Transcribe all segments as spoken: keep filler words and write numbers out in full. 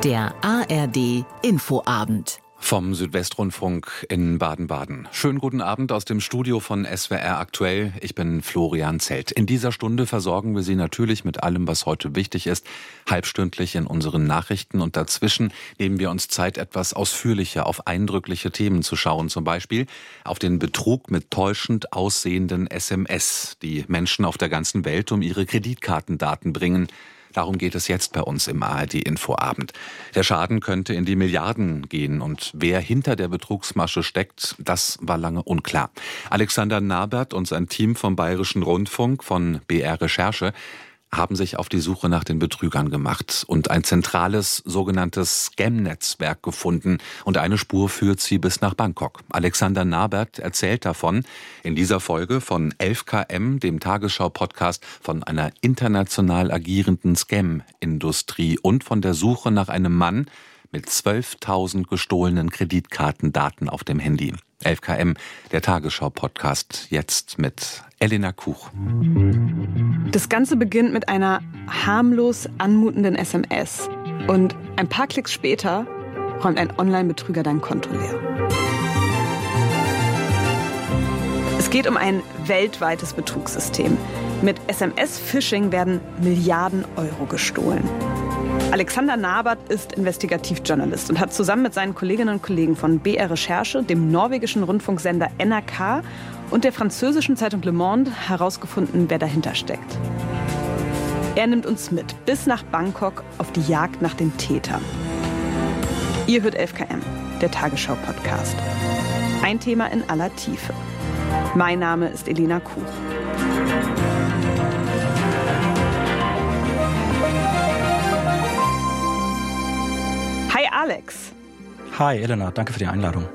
Der A R D Infoabend. Vom Südwestrundfunk in Baden-Baden. Schönen guten Abend aus dem Studio von S W R aktuell. Ich bin Florian Zelt. In dieser Stunde versorgen wir Sie natürlich mit allem, was heute wichtig ist, halbstündlich in unseren Nachrichten. Und dazwischen nehmen wir uns Zeit, etwas ausführlicher auf eindrückliche Themen zu schauen. Zum Beispiel auf den Betrug mit täuschend aussehenden S M S, die Menschen auf der ganzen Welt um ihre Kreditkartendaten bringen. Darum geht es jetzt bei uns im A R D-Infoabend. Der Schaden könnte in die Milliarden gehen und wer hinter der Betrugsmasche steckt, das war lange unklar. Alexander Nabert und sein Team vom Bayerischen Rundfunk von B R Recherche haben sich auf die Suche nach den Betrügern gemacht und ein zentrales sogenanntes Scam-Netzwerk gefunden und eine Spur führt sie bis nach Bangkok. Alexander Nabert erzählt davon in dieser Folge von elf K M, dem Tagesschau-Podcast, von einer international agierenden Scam-Industrie und von der Suche nach einem Mann mit zwölftausend gestohlenen Kreditkartendaten auf dem Handy. elf K M, der Tagesschau-Podcast, jetzt mit Elena Kuch. Das Ganze beginnt mit einer harmlos anmutenden S M S. Und ein paar Klicks später räumt ein Online-Betrüger dein Konto leer. Es geht um ein weltweites Betrugssystem. Mit S M S-Phishing werden Milliarden Euro gestohlen. Alexander Nabert ist Investigativjournalist und hat zusammen mit seinen Kolleginnen und Kollegen von B R Recherche, dem norwegischen Rundfunksender N R K und der französischen Zeitung Le Monde herausgefunden, wer dahinter steckt. Er nimmt uns mit bis nach Bangkok auf die Jagd nach den Tätern. Ihr hört elf K M, der Tagesschau-Podcast. Ein Thema in aller Tiefe. Mein Name ist Elena Kuch. Hi Alex. Hi Elena, danke für die Einladung.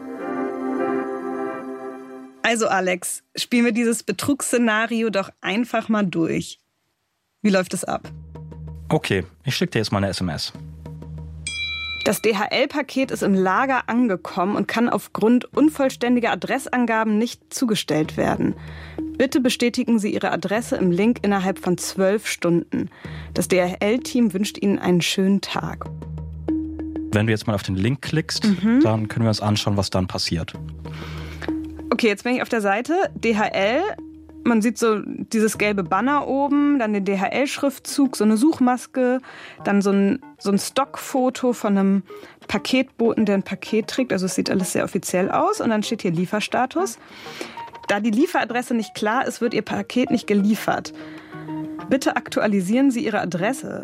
Also Alex, spielen wir dieses Betrugsszenario doch einfach mal durch. Wie läuft es ab? Okay, ich schicke dir jetzt mal eine S M S. Das D H L-Paket ist im Lager angekommen und kann aufgrund unvollständiger Adressangaben nicht zugestellt werden. Bitte bestätigen Sie Ihre Adresse im Link innerhalb von zwölf Stunden. Das D H L-Team wünscht Ihnen einen schönen Tag. Wenn du jetzt mal auf den Link klickst, mhm. dann können wir uns anschauen, was dann passiert. Okay, jetzt bin ich auf der Seite D H L. Man sieht so dieses gelbe Banner oben, dann den D H L-Schriftzug, so eine Suchmaske, dann so ein, so ein Stockfoto von einem Paketboten, der ein Paket trägt. Also es sieht alles sehr offiziell aus. Und dann steht hier Lieferstatus. Da die Lieferadresse nicht klar ist, wird Ihr Paket nicht geliefert. Bitte aktualisieren Sie Ihre Adresse.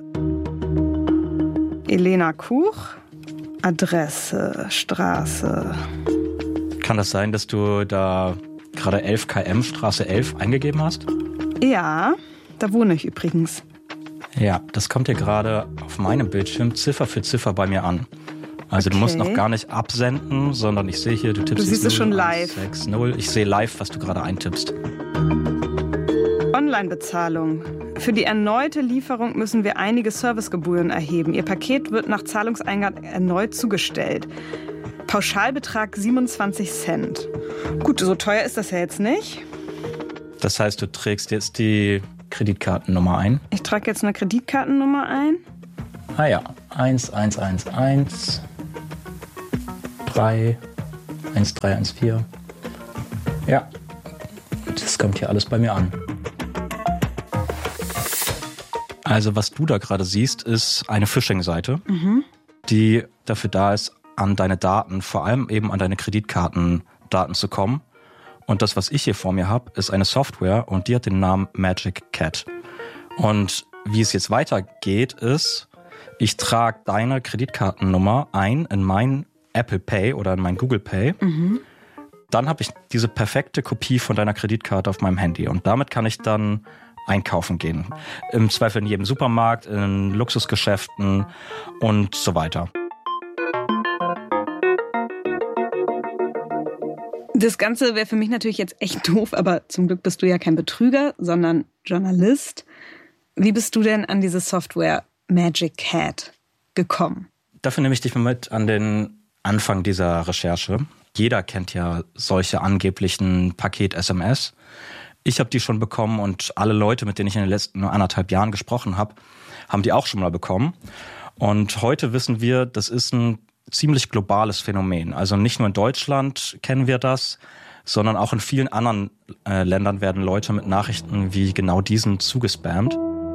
Elena Kuch, Adresse, Straße. Kann das sein, dass du da gerade elf K M Straße elf eingegeben hast? Ja, da wohne ich übrigens. Ja, das kommt hier gerade auf meinem Bildschirm Ziffer für Ziffer bei mir an. Also okay. Du musst noch gar nicht absenden, sondern ich sehe hier, du tippst du siehst es schon live. sechs null. Ich sehe live, was du gerade eintippst. Online-Bezahlung. Für die erneute Lieferung müssen wir einige Servicegebühren erheben. Ihr Paket wird nach Zahlungseingang erneut zugestellt. Pauschalbetrag siebenundzwanzig Cent. Gut, so teuer ist das ja jetzt nicht. Das heißt, du trägst jetzt die Kreditkartennummer ein? Ich trage jetzt eine Kreditkartennummer ein. Ah ja, eins eins eins eins drei eins drei eins vier. Ja, das kommt hier alles bei mir an. Also was du da gerade siehst, ist eine Phishing-Seite, mhm. die dafür da ist, an deine Daten, vor allem eben an deine Kreditkartendaten zu kommen. Und das, was ich hier vor mir habe, ist eine Software und die hat den Namen Magic Cat. Und wie es jetzt weitergeht, ist, ich trage deine Kreditkartennummer ein in mein Apple Pay oder in mein Google Pay. Mhm. Dann habe ich diese perfekte Kopie von deiner Kreditkarte auf meinem Handy. Und damit kann ich dann einkaufen gehen. Im Zweifel in jedem Supermarkt, in Luxusgeschäften und so weiter. Das Ganze wäre für mich natürlich jetzt echt doof, aber zum Glück bist du ja kein Betrüger, sondern Journalist. Wie bist du denn an diese Software Magic Cat gekommen? Dafür nehme ich dich mal mit an den Anfang dieser Recherche. Jeder kennt ja solche angeblichen Paket-S M S. Ich habe die schon bekommen und alle Leute, mit denen ich in den letzten anderthalb Jahren gesprochen habe, haben die auch schon mal bekommen. Und heute wissen wir, das ist ein ziemlich globales Phänomen. Also nicht nur in Deutschland kennen wir das, sondern auch in vielen anderen äh, Ländern werden Leute mit Nachrichten wie genau diesen zugespammt.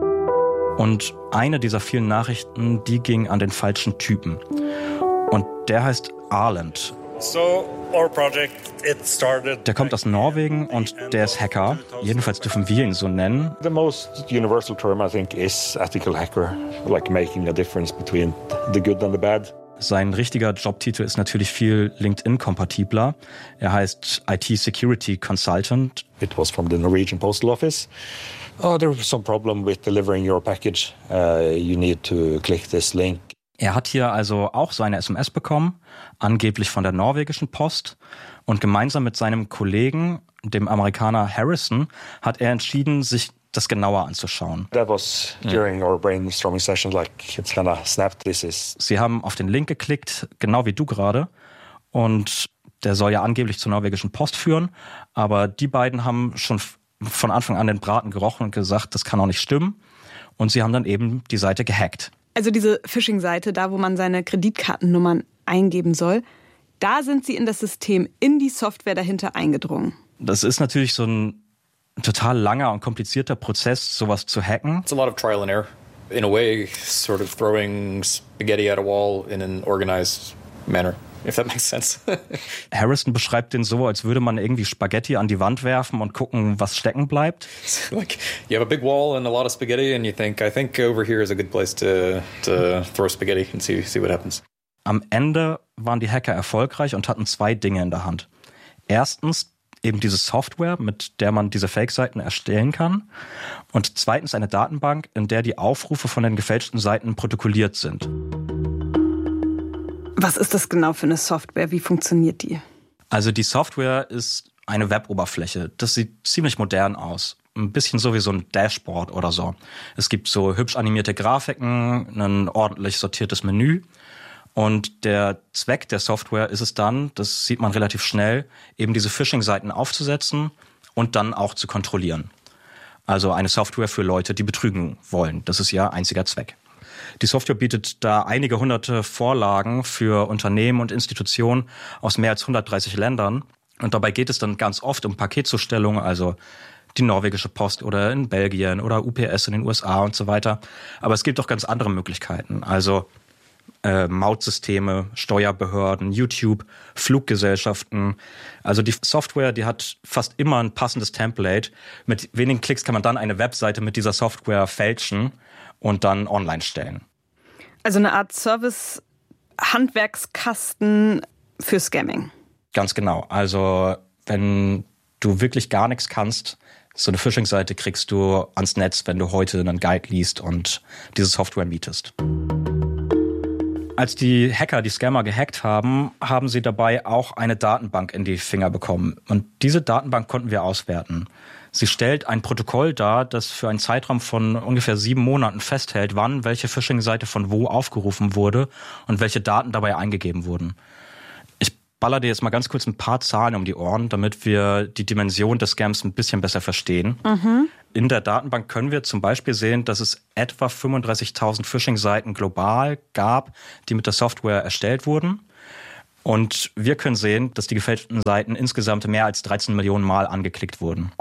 Und eine dieser vielen Nachrichten, die ging an den falschen Typen. Und der heißt Arland. So, our project, it started der kommt aus Norwegen und der ist Hacker. Jedenfalls dürfen wir ihn so nennen. The most universal term, I think, is ethical hacker, like making a difference between the good and the bad. Sein richtiger Jobtitel ist natürlich viel LinkedIn-kompatibler. Er heißt I T Security Consultant. It was from the Norwegian Postal Office. Oh, there was some problem with delivering your package. Uh, you need to click this link. Er hat hier also auch seine S M S bekommen, angeblich von der norwegischen Post. Und gemeinsam mit seinem Kollegen, dem Amerikaner Harrison, hat er entschieden, sich das genauer anzuschauen. That was during our brainstorming session, like it's kind of snapped. This is. Sie haben auf den Link geklickt, genau wie du gerade. Und der soll ja angeblich zur norwegischen Post führen. Aber die beiden haben schon von Anfang an den Braten gerochen und gesagt, das kann auch nicht stimmen. Und sie haben dann eben die Seite gehackt. Also diese Phishing-Seite, da wo man seine Kreditkartennummern eingeben soll, da sind sie in das System, in die Software dahinter eingedrungen. Das ist natürlich so ein total langer und komplizierter Prozess, sowas zu hacken. It's a lot of trial and error. In a way, sort of throwing spaghetti at a wall in an organized manner. If that makes sense. Harrison beschreibt den so, als würde man irgendwie Spaghetti an die Wand werfen und gucken, was stecken bleibt. Like you have a big wall and a lot of spaghetti and you think, I think over here is a good place to, to throw spaghetti and see, see what happens. Am Ende waren die Hacker erfolgreich und hatten zwei Dinge in der Hand. Erstens eben diese Software, mit der man diese Fake-Seiten erstellen kann. Und zweitens eine Datenbank, in der die Aufrufe von den gefälschten Seiten protokolliert sind. Was ist das genau für eine Software? Wie funktioniert die? Also die Software ist eine Web-Oberfläche. Das sieht ziemlich modern aus. Ein bisschen so wie so ein Dashboard oder so. Es gibt so hübsch animierte Grafiken, ein ordentlich sortiertes Menü. Und der Zweck der Software ist es dann, das sieht man relativ schnell, eben diese Phishing-Seiten aufzusetzen und dann auch zu kontrollieren. Also eine Software für Leute, die betrügen wollen. Das ist ja einziger Zweck. Die Software bietet da einige hunderte Vorlagen für Unternehmen und Institutionen aus mehr als hundertdreißig Ländern. Und dabei geht es dann ganz oft um Paketzustellung, also die norwegische Post oder in Belgien oder U P S in den U S A und so weiter. Aber es gibt auch ganz andere Möglichkeiten, also äh, Mautsysteme, Steuerbehörden, YouTube, Fluggesellschaften. Also die Software, die hat fast immer ein passendes Template. Mit wenigen Klicks kann man dann eine Webseite mit dieser Software fälschen und dann online stellen. Also eine Art Service-Handwerkskasten für Scamming. Ganz genau. Also wenn du wirklich gar nichts kannst, so eine Phishing-Seite kriegst du ans Netz, wenn du heute einen Guide liest und diese Software mietest. Als die Hacker die Scammer gehackt haben, haben sie dabei auch eine Datenbank in die Finger bekommen. Und diese Datenbank konnten wir auswerten. Sie stellt ein Protokoll dar, das für einen Zeitraum von ungefähr sieben Monaten festhält, wann welche Phishing-Seite von wo aufgerufen wurde und welche Daten dabei eingegeben wurden. Ich baller dir jetzt mal ganz kurz ein paar Zahlen um die Ohren, damit wir die Dimension des Scams ein bisschen besser verstehen. Mhm. In der Datenbank können wir zum Beispiel sehen, dass es etwa fünfunddreißigtausend Phishing-Seiten global gab, die mit der Software erstellt wurden. Und wir können sehen, dass die gefälschten Seiten insgesamt mehr als dreizehn Millionen Mal angeklickt wurden.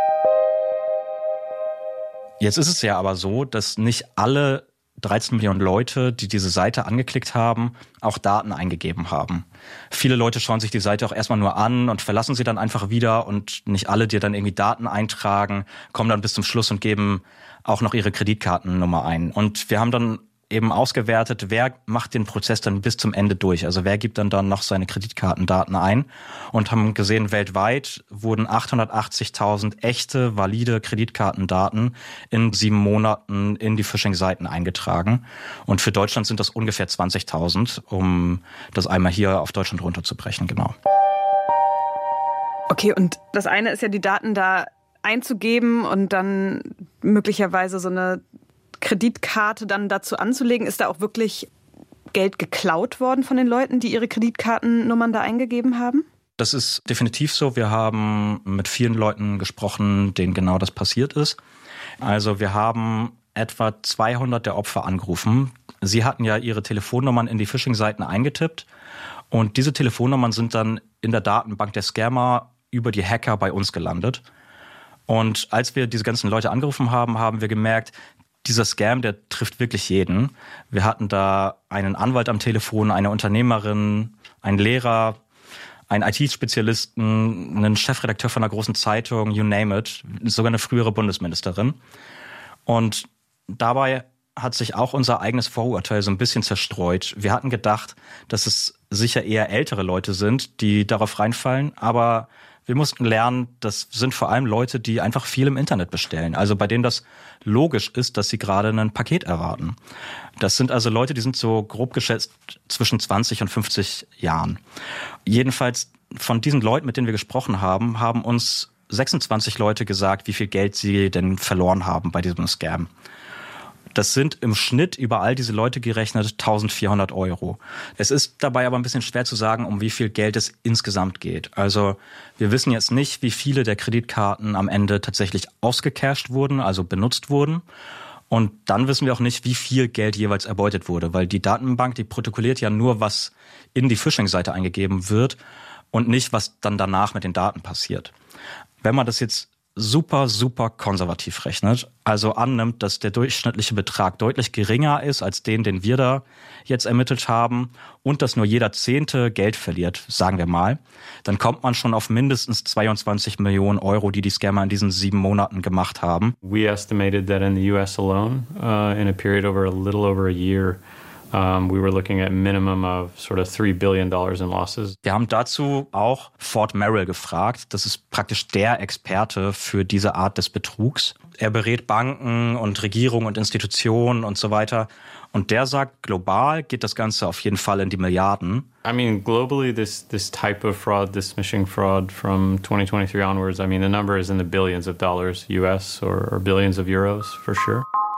Jetzt ist es ja aber so, dass nicht alle dreizehn Millionen Leute, die diese Seite angeklickt haben, auch Daten eingegeben haben. Viele Leute schauen sich die Seite auch erstmal nur an und verlassen sie dann einfach wieder und nicht alle, die dann irgendwie Daten eintragen, kommen dann bis zum Schluss und geben auch noch ihre Kreditkartennummer ein. Und wir haben dann eben ausgewertet, wer macht den Prozess dann bis zum Ende durch. Also wer gibt dann dann noch seine Kreditkartendaten ein und haben gesehen, weltweit wurden achthundertachtzigtausend echte, valide Kreditkartendaten in sieben Monaten in die Phishing-Seiten eingetragen. Und für Deutschland sind das ungefähr zwanzigtausend, um das einmal hier auf Deutschland runterzubrechen, genau. Okay, und das eine ist ja, die Daten da einzugeben und dann möglicherweise so eine Kreditkarte dann dazu anzulegen. Ist da auch wirklich Geld geklaut worden von den Leuten, die ihre Kreditkartennummern da eingegeben haben? Das ist definitiv so. Wir haben mit vielen Leuten gesprochen, denen genau das passiert ist. Also wir haben etwa zweihundert der Opfer angerufen. Sie hatten ja ihre Telefonnummern in die Phishing-Seiten eingetippt und diese Telefonnummern sind dann in der Datenbank der Scammer über die Hacker bei uns gelandet. Und als wir diese ganzen Leute angerufen haben, haben wir gemerkt, dieser Scam, der trifft wirklich jeden. Wir hatten da einen Anwalt am Telefon, eine Unternehmerin, einen Lehrer, einen I T-Spezialisten, einen Chefredakteur von einer großen Zeitung, you name it, sogar eine frühere Bundesministerin. Und dabei hat sich auch unser eigenes Vorurteil so ein bisschen zerstreut. Wir hatten gedacht, dass es sicher eher ältere Leute sind, die darauf reinfallen, aber wir mussten lernen, das sind vor allem Leute, die einfach viel im Internet bestellen. Also bei denen das logisch ist, dass sie gerade ein Paket erwarten. Das sind also Leute, die sind so grob geschätzt zwischen zwanzig und fünfzig Jahren. Jedenfalls von diesen Leuten, mit denen wir gesprochen haben, haben uns sechsundzwanzig Leute gesagt, wie viel Geld sie denn verloren haben bei diesem Scam. Das sind im Schnitt über all diese Leute gerechnet eintausendvierhundert Euro. Es ist dabei aber ein bisschen schwer zu sagen, um wie viel Geld es insgesamt geht. Also wir wissen jetzt nicht, wie viele der Kreditkarten am Ende tatsächlich ausgecasht wurden, also benutzt wurden. Und dann wissen wir auch nicht, wie viel Geld jeweils erbeutet wurde, weil die Datenbank, die protokolliert ja nur, was in die Phishing-Seite eingegeben wird und nicht, was dann danach mit den Daten passiert. Wenn man das jetzt super, super konservativ rechnet, also annimmt, dass der durchschnittliche Betrag deutlich geringer ist als den, den wir da jetzt ermittelt haben und dass nur jeder Zehnte Geld verliert, sagen wir mal, dann kommt man schon auf mindestens zweiundzwanzig Millionen Euro, die die Scammer in diesen sieben Monaten gemacht haben. We estimated that in the U S alone, uh, in a period over a little over a year, Um, we were looking at a minimum of sort of three billion dollars in losses. Wir haben dazu auch Fort Merrill gefragt. Das ist praktisch der Experte für diese Art des Betrugs. Er berät Banken und Regierungen und Institutionen und so weiter. Und der sagt, global geht das Ganze auf jeden Fall in die Milliarden. I mean, globally, this this type of fraud, this phishing fraud from twenty twenty-three onwards, I mean, the number is in the billions of dollars U S or, or billions of euros for sure.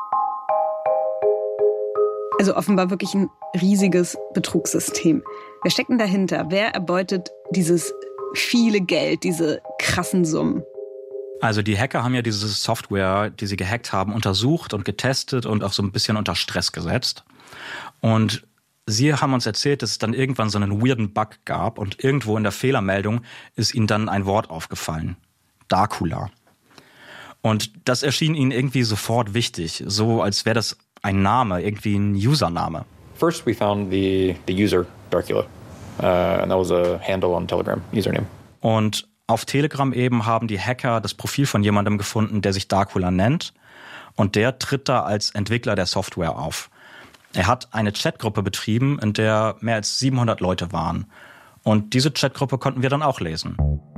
Also offenbar wirklich ein riesiges Betrugssystem. Wer steckt denn dahinter? Wer erbeutet dieses viele Geld, diese krassen Summen? Also die Hacker haben ja diese Software, die sie gehackt haben, untersucht und getestet und auch so ein bisschen unter Stress gesetzt. Und sie haben uns erzählt, dass es dann irgendwann so einen weirden Bug gab und irgendwo in der Fehlermeldung ist ihnen dann ein Wort aufgefallen. Darkula. Und das erschien ihnen irgendwie sofort wichtig, so als wäre das ein Name, irgendwie ein Username. First we found the, the user, Darkula. Uh, and that was a handle on Telegram, username. Und auf Telegram eben haben die Hacker das Profil von jemandem gefunden, der sich Darkula nennt. Und der tritt da als Entwickler der Software auf. Er hat eine Chatgruppe betrieben, in der mehr als siebenhundert Leute waren. Und diese Chatgruppe konnten wir dann auch lesen.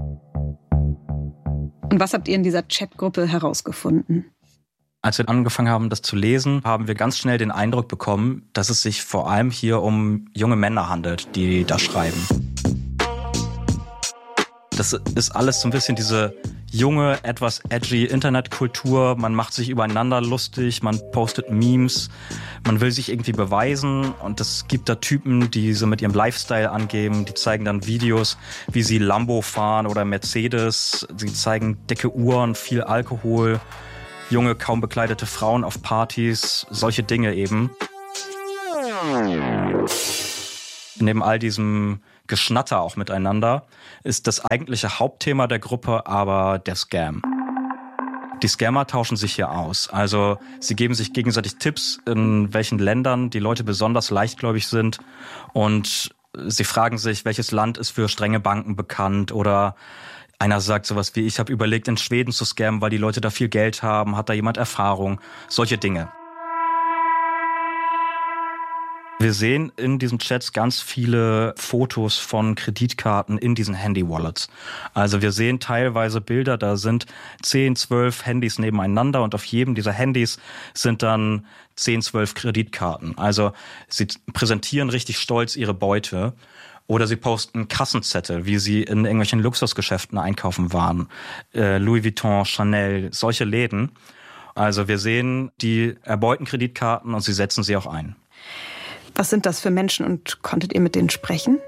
Und was habt ihr in dieser Chatgruppe herausgefunden? Als wir angefangen haben, das zu lesen, haben wir ganz schnell den Eindruck bekommen, dass es sich vor allem hier um junge Männer handelt, die da schreiben. Das ist alles so ein bisschen diese junge, etwas edgy Internetkultur. Man macht sich übereinander lustig, man postet Memes, man will sich irgendwie beweisen. Und es gibt da Typen, die so mit ihrem Lifestyle angeben, die zeigen dann Videos, wie sie Lambo fahren oder Mercedes. Sie zeigen dicke Uhren, viel Alkohol, junge, kaum bekleidete Frauen auf Partys, solche Dinge eben. Neben all diesem Geschnatter auch miteinander ist das eigentliche Hauptthema der Gruppe aber der Scam. Die Scammer tauschen sich hier aus. Also sie geben sich gegenseitig Tipps, in welchen Ländern die Leute besonders leichtgläubig sind. Und sie fragen sich, welches Land ist für strenge Banken bekannt. Oder einer sagt sowas wie, ich habe überlegt, in Schweden zu scammen, weil die Leute da viel Geld haben. Hat da jemand Erfahrung? Solche Dinge. Wir sehen in diesen Chats ganz viele Fotos von Kreditkarten in diesen Handy-Wallets. Also wir sehen teilweise Bilder, da sind zehn, zwölf Handys nebeneinander und auf jedem dieser Handys sind dann zehn, zwölf Kreditkarten. Also sie präsentieren richtig stolz ihre Beute. Oder sie posten Kassenzettel, wie sie in irgendwelchen Luxusgeschäften einkaufen waren. Äh, Louis Vuitton, Chanel, solche Läden. Also wir sehen, die erbeuten Kreditkarten und sie setzen sie auch ein. Was sind das für Menschen und konntet ihr mit denen sprechen?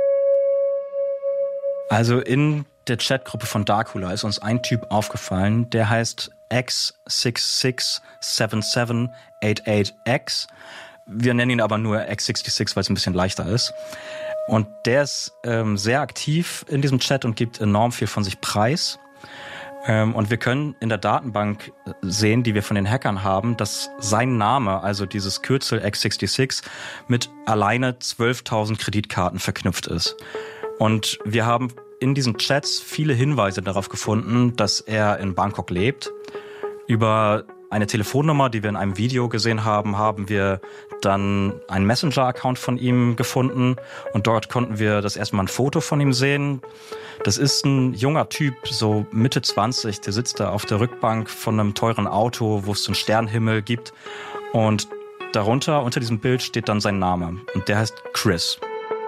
Also in der Chatgruppe von Darkula ist uns ein Typ aufgefallen, der heißt X six six seven seven eight eight X. Wir nennen ihn aber nur X sechsundsechzig, weil es ein bisschen leichter ist. Und der ist ähm, sehr aktiv in diesem Chat und gibt enorm viel von sich preis. Ähm, und wir können in der Datenbank sehen, die wir von den Hackern haben, dass sein Name, also dieses Kürzel X sechsundsechzig, mit alleine zwölftausend Kreditkarten verknüpft ist. Und wir haben in diesen Chats viele Hinweise darauf gefunden, dass er in Bangkok lebt. Über eine Telefonnummer, die wir in einem Video gesehen haben, haben wir dann einen Messenger-Account von ihm gefunden und dort konnten wir das erste Mal ein Foto von ihm sehen. Das ist ein junger Typ, so Mitte zwanzig, der sitzt da auf der Rückbank von einem teuren Auto, wo es so einen Sternenhimmel gibt und darunter, unter diesem Bild, steht dann sein Name und der heißt Chris.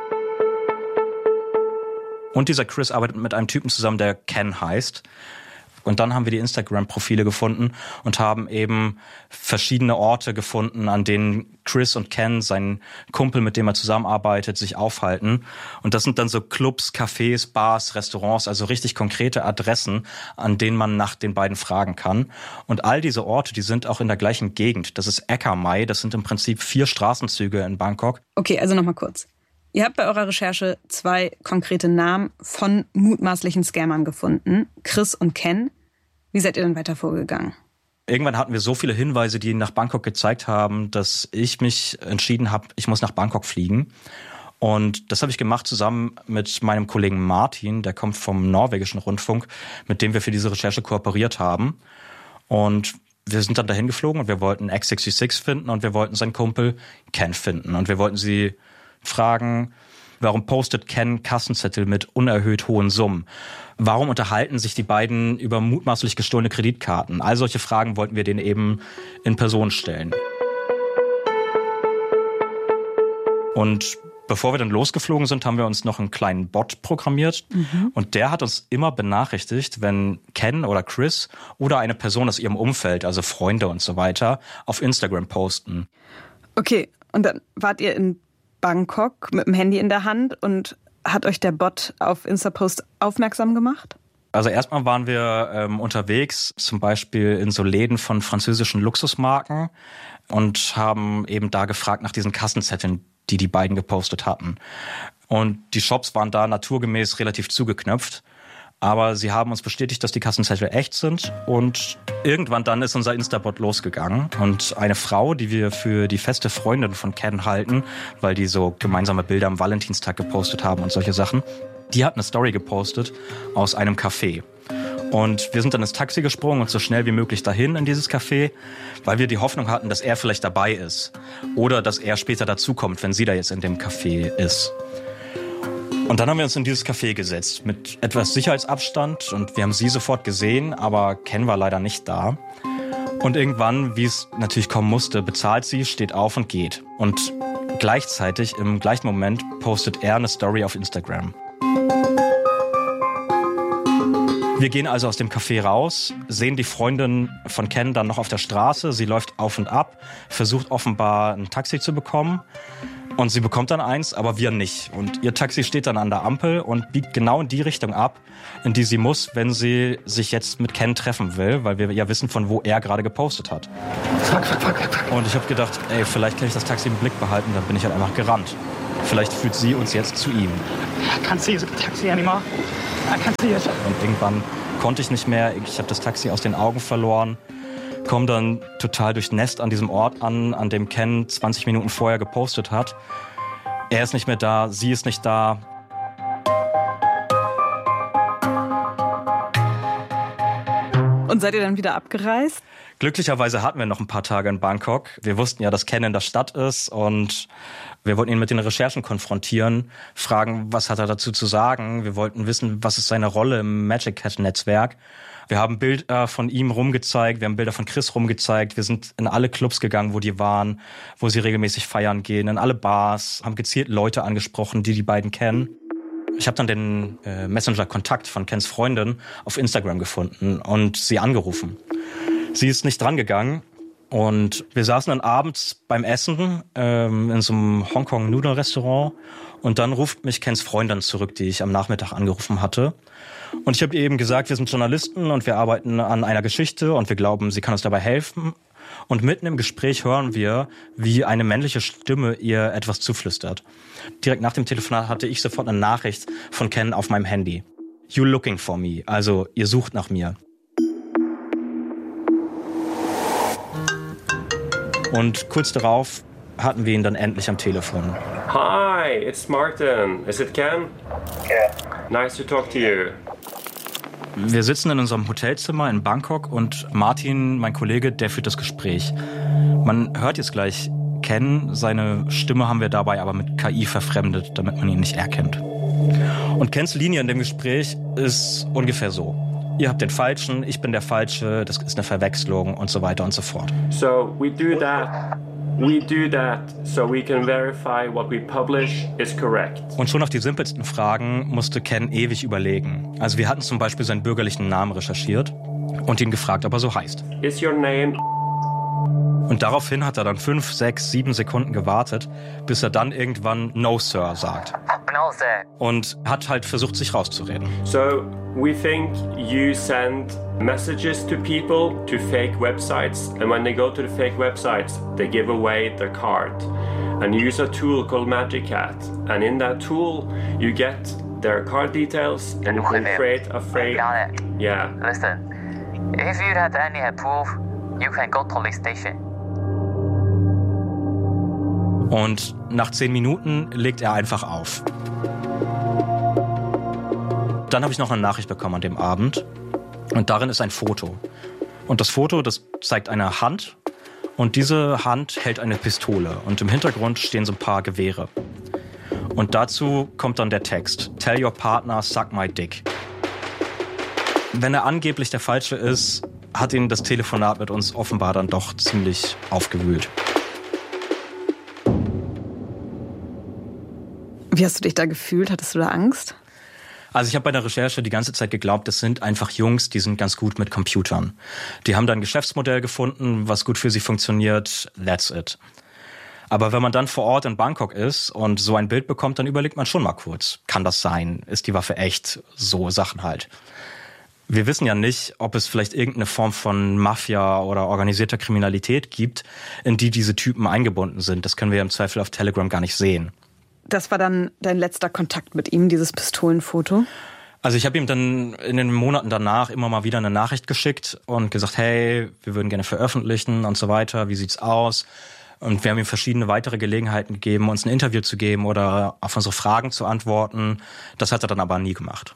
Und dieser Chris arbeitet mit einem Typen zusammen, der Ken heißt. Und dann haben wir die Instagram-Profile gefunden und haben eben verschiedene Orte gefunden, an denen Chris und Ken, sein Kumpel, mit dem er zusammenarbeitet, sich aufhalten. Und das sind dann so Clubs, Cafés, Bars, Restaurants, also richtig konkrete Adressen, an denen man nach den beiden fragen kann. Und all diese Orte, die sind auch in der gleichen Gegend. Das ist Ekka Mai, das sind im Prinzip vier Straßenzüge in Bangkok. Okay, also nochmal kurz. Ihr habt bei eurer Recherche zwei konkrete Namen von mutmaßlichen Scammern gefunden, Chris und Ken. Wie seid ihr dann weiter vorgegangen? Irgendwann hatten wir so viele Hinweise, die nach Bangkok gezeigt haben, dass ich mich entschieden habe, ich muss nach Bangkok fliegen. Und das habe ich gemacht zusammen mit meinem Kollegen Martin, der kommt vom norwegischen Rundfunk, mit dem wir für diese Recherche kooperiert haben. Und wir sind dann dahin geflogen und wir wollten X sechsundsechzig finden und wir wollten seinen Kumpel Ken finden. Und wir wollten sie fragen, warum postet Ken Kassenzettel mit unerhöht hohen Summen? Warum unterhalten sich die beiden über mutmaßlich gestohlene Kreditkarten? All solche Fragen wollten wir denen eben in Person stellen. Und bevor wir dann losgeflogen sind, haben wir uns noch einen kleinen Bot programmiert. Mhm. Und der hat uns immer benachrichtigt, wenn Ken oder Chris oder eine Person aus ihrem Umfeld, also Freunde und so weiter, auf Instagram posten. Okay, und dann wart ihr in Bangkok mit dem Handy in der Hand und hat euch der Bot auf Instapost aufmerksam gemacht? Also erstmal waren wir ähm, unterwegs, zum Beispiel in so Läden von französischen Luxusmarken und haben eben da gefragt nach diesen Kassenzetteln, die die beiden gepostet hatten. Und die Shops waren da naturgemäß relativ zugeknöpft. Aber sie haben uns bestätigt, dass die Kassenzettel echt sind. Und irgendwann dann ist unser Instabot losgegangen. Und eine Frau, die wir für die feste Freundin von Ken halten, weil die so gemeinsame Bilder am Valentinstag gepostet haben und solche Sachen, die hat eine Story gepostet aus einem Café. Und wir sind dann ins Taxi gesprungen und so schnell wie möglich dahin in dieses Café, weil wir die Hoffnung hatten, dass er vielleicht dabei ist. Oder dass er später dazukommt, wenn sie da jetzt in dem Café ist. Und dann haben wir uns in dieses Café gesetzt mit etwas Sicherheitsabstand und wir haben sie sofort gesehen, aber Ken war leider nicht da. Und irgendwann, wie es natürlich kommen musste, bezahlt sie, steht auf und geht. Und gleichzeitig, im gleichen Moment, postet er eine Story auf Instagram. Wir gehen also aus dem Café raus, sehen die Freundin von Ken dann noch auf der Straße. Sie läuft auf und ab, versucht offenbar ein Taxi zu bekommen. Und sie bekommt dann eins, aber wir nicht. Und ihr Taxi steht dann an der Ampel und biegt genau in die Richtung ab, in die sie muss, wenn sie sich jetzt mit Ken treffen will, weil wir ja wissen, von wo er gerade gepostet hat. Fuck, fuck, fuck, fuck. Und ich habe gedacht, ey, vielleicht kann ich das Taxi im Blick behalten, dann bin ich halt einfach gerannt. Vielleicht führt sie uns jetzt zu ihm. I can't see the taxi anymore. I can't see it. Und irgendwann konnte ich nicht mehr, ich habe das Taxi aus den Augen verloren. Komme dann total durchnässt an diesem Ort an, an dem Ken zwanzig Minuten vorher gepostet hat. Er ist nicht mehr da, sie ist nicht da. Und seid ihr dann wieder abgereist? Glücklicherweise hatten wir noch ein paar Tage in Bangkok. Wir wussten ja, dass Ken in der Stadt ist und wir wollten ihn mit den Recherchen konfrontieren, fragen, was hat er dazu zu sagen. Wir wollten wissen, was ist seine Rolle im Magic Hat-Netzwerk. Wir haben Bilder von ihm rumgezeigt, wir haben Bilder von Chris rumgezeigt. Wir sind in alle Clubs gegangen, wo die waren, wo sie regelmäßig feiern gehen, in alle Bars, haben gezielt Leute angesprochen, die die beiden kennen. Ich habe dann den äh, Messenger-Kontakt von Kens Freundin auf Instagram gefunden und sie angerufen. Sie ist nicht drangegangen und wir saßen dann abends beim Essen ähm, in so einem Hongkong-Nudeln-Restaurant und dann ruft mich Kens Freundin zurück, die ich am Nachmittag angerufen hatte. Und ich habe ihr eben gesagt, wir sind Journalisten und wir arbeiten an einer Geschichte und wir glauben, sie kann uns dabei helfen. Und mitten im Gespräch hören wir, wie eine männliche Stimme ihr etwas zuflüstert. Direkt nach dem Telefonat hatte ich sofort eine Nachricht von Ken auf meinem Handy. You looking for me, also ihr sucht nach mir. Und kurz darauf hatten wir ihn dann endlich am Telefon. Hi, it's Martin. Is it Ken? Yeah. Nice to talk to you. Wir sitzen in unserem Hotelzimmer in Bangkok und Martin, mein Kollege, der führt das Gespräch. Man hört jetzt gleich Ken, seine Stimme haben wir dabei aber mit K I verfremdet, damit man ihn nicht erkennt. Und Kens Linie in dem Gespräch ist ungefähr so. Ihr habt den Falschen, ich bin der Falsche, das ist eine Verwechslung und so weiter und so fort. So we do that. We do that so we can verify what we publish is correct. Und schon auf die simpelsten Fragen musste Ken ewig überlegen. Also wir hatten zum Beispiel seinen bürgerlichen Namen recherchiert und ihn gefragt, ob er so heißt. Is your name? Und daraufhin hat er dann fünf, sechs, sieben Sekunden gewartet, bis er dann irgendwann No Sir sagt. No, sir. Und hat halt versucht, sich rauszureden. So we think you send messages to people to fake websites, and when they go to the fake websites, they give away their card and use a tool called Magicat. And in that tool, you get their card details and you can create a fake. Got it. Yeah. Listen, if you had any proof, you can go to police station. Und nach zehn Minuten legt er einfach auf. Dann habe ich noch eine Nachricht bekommen an dem Abend. Und darin ist ein Foto. Und das Foto, das zeigt eine Hand. Und diese Hand hält eine Pistole. Und im Hintergrund stehen so ein paar Gewehre. Und dazu kommt dann der Text. Tell your partner, suck my dick. Wenn er angeblich der Falsche ist, hat ihn das Telefonat mit uns offenbar dann doch ziemlich aufgewühlt. Wie hast du dich da gefühlt? Hattest du da Angst? Also ich habe bei der Recherche die ganze Zeit geglaubt, das sind einfach Jungs, die sind ganz gut mit Computern. Die haben da ein Geschäftsmodell gefunden, was gut für sie funktioniert. That's it. Aber wenn man dann vor Ort in Bangkok ist und so ein Bild bekommt, dann überlegt man schon mal kurz. Kann das sein? Ist die Waffe echt? So Sachen halt. Wir wissen ja nicht, ob es vielleicht irgendeine Form von Mafia oder organisierter Kriminalität gibt, in die diese Typen eingebunden sind. Das können wir im Zweifel auf Telegram gar nicht sehen. Das war dann dein letzter Kontakt mit ihm, dieses Pistolenfoto? Also ich habe ihm dann in den Monaten danach immer mal wieder eine Nachricht geschickt und gesagt, hey, wir würden gerne veröffentlichen und so weiter, wie sieht's aus? Und wir haben ihm verschiedene weitere Gelegenheiten gegeben, uns ein Interview zu geben oder auf unsere Fragen zu antworten. Das hat er dann aber nie gemacht.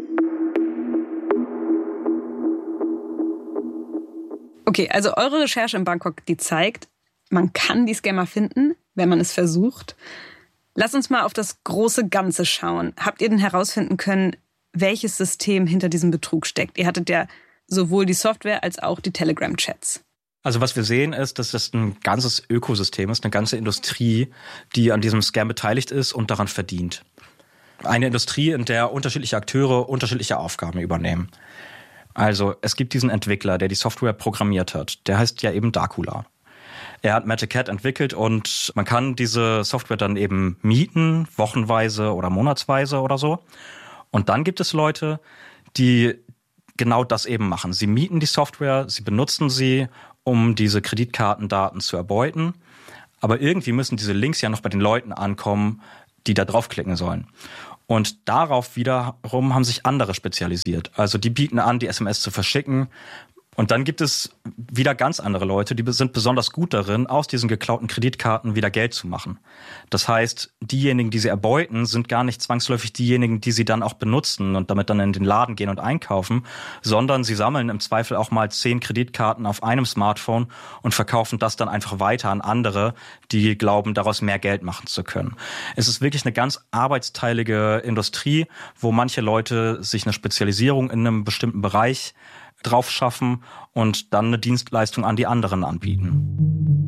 Okay, also eure Recherche in Bangkok, die zeigt, man kann die Scammer finden, wenn man es versucht. Lass uns mal auf das große Ganze schauen. Habt ihr denn herausfinden können, welches System hinter diesem Betrug steckt? Ihr hattet ja sowohl die Software als auch die Telegram-Chats. Also was wir sehen ist, dass das ein ganzes Ökosystem ist, eine ganze Industrie, die an diesem Scam beteiligt ist und daran verdient. Eine Industrie, in der unterschiedliche Akteure unterschiedliche Aufgaben übernehmen. Also es gibt diesen Entwickler, der die Software programmiert hat. Der heißt ja eben Darkula. Er hat Magicat entwickelt und man kann diese Software dann eben mieten, wochenweise oder monatsweise oder so. Und dann gibt es Leute, die genau das eben machen. Sie mieten die Software, sie benutzen sie, um diese Kreditkartendaten zu erbeuten. Aber irgendwie müssen diese Links ja noch bei den Leuten ankommen, die da draufklicken sollen. Und darauf wiederum haben sich andere spezialisiert. Also die bieten an, die S M S zu verschicken. Und dann gibt es wieder ganz andere Leute, die sind besonders gut darin, aus diesen geklauten Kreditkarten wieder Geld zu machen. Das heißt, diejenigen, die sie erbeuten, sind gar nicht zwangsläufig diejenigen, die sie dann auch benutzen und damit dann in den Laden gehen und einkaufen, sondern sie sammeln im Zweifel auch mal zehn Kreditkarten auf einem Smartphone und verkaufen das dann einfach weiter an andere, die glauben, daraus mehr Geld machen zu können. Es ist wirklich eine ganz arbeitsteilige Industrie, wo manche Leute sich eine Spezialisierung in einem bestimmten Bereich drauf schaffen und dann eine Dienstleistung an die anderen anbieten.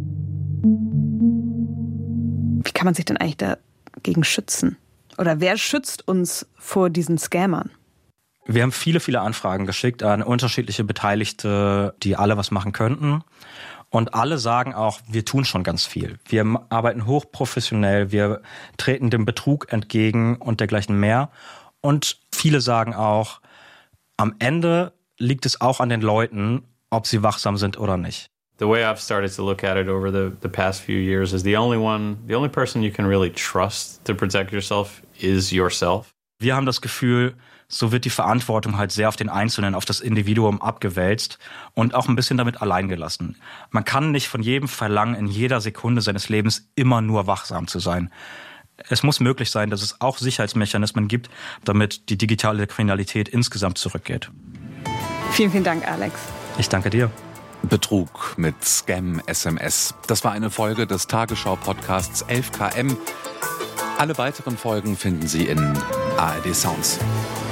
Wie kann man sich denn eigentlich dagegen schützen? Oder wer schützt uns vor diesen Scammern? Wir haben viele, viele Anfragen geschickt an unterschiedliche Beteiligte, die alle was machen könnten. Und alle sagen auch, wir tun schon ganz viel. Wir arbeiten hochprofessionell, wir treten dem Betrug entgegen und dergleichen mehr. Und viele sagen auch, am Ende liegt es auch an den Leuten, ob sie wachsam sind oder nicht. The way I've started to look at it over the, the past few years is the only one, the only person you can really trust to protect yourself is yourself. Wir haben das Gefühl, so wird die Verantwortung halt sehr auf den Einzelnen, auf das Individuum abgewälzt und auch ein bisschen damit allein gelassen. Man kann nicht von jedem verlangen, in jeder Sekunde seines Lebens immer nur wachsam zu sein. Es muss möglich sein, dass es auch Sicherheitsmechanismen gibt, damit die digitale Kriminalität insgesamt zurückgeht. Vielen, vielen Dank, Alex. Ich danke dir. Betrug mit Scam-S M S. Das war eine Folge des Tagesschau-Podcasts elf K M. Alle weiteren Folgen finden Sie in A R D Sounds.